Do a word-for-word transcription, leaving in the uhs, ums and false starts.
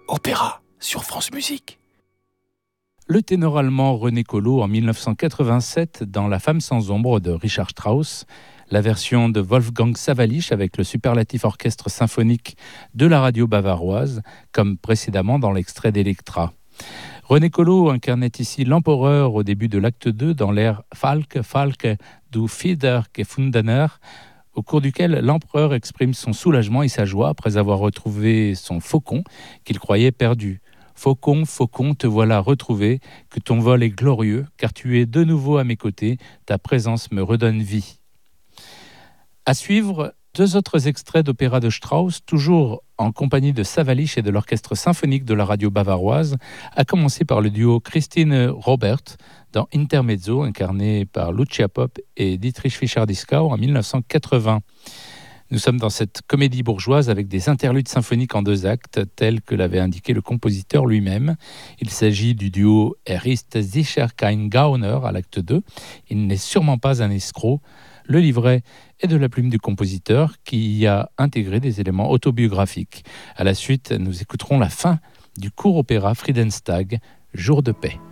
Opéra sur France Musique. Le ténor allemand René Collot en dix-neuf cent quatre-vingt-sept dans La femme sans ombre de Richard Strauss, la version de Wolfgang Sawallisch avec le superlatif orchestre symphonique de la radio bavaroise, comme précédemment dans l'extrait d'Electra. René Collot incarnait ici l'empereur au début de l'acte deux dans l'air Falke, Falke, du Fieder gefundener, au cours duquel l'empereur exprime son soulagement et sa joie après avoir retrouvé son faucon qu'il croyait perdu. Faucon, faucon, te voilà retrouvé, que ton vol est glorieux, car tu es de nouveau à mes côtés, ta présence me redonne vie. À suivre, deux autres extraits d'opéra de Strauss, toujours en compagnie de Sawallisch et de l'orchestre symphonique de la radio bavaroise, à commencer par le duo Christine Robert dans Intermezzo, incarné par Lucia Popp et Dietrich Fischer-Dieskau en dix-neuf cent quatre-vingts. Nous sommes dans cette comédie bourgeoise avec des interludes symphoniques en deux actes, tels que l'avait indiqué le compositeur lui-même. Il s'agit du duo Er ist sicher kein Gauner à l'acte deux. Il n'est sûrement pas un escroc. Le livret est de la plume du compositeur qui y a intégré des éléments autobiographiques. À la suite, nous écouterons la fin du court opéra Friedenstag, Jour de paix.